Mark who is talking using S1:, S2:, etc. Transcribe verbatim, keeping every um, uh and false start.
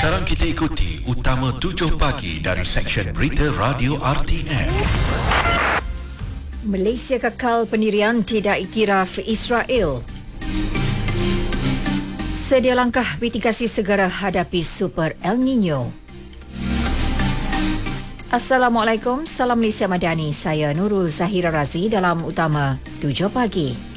S1: Sekarang kita ikuti Utama tujuh Pagi dari Seksyen Berita Radio R T M.
S2: Malaysia kekal pendirian tidak iktiraf Israel. Sedia langkah mitigasi segera hadapi Super El Nino. Assalamualaikum, salam Malaysia Madani. Saya Nurul Zahira Razi dalam Utama tujuh Pagi.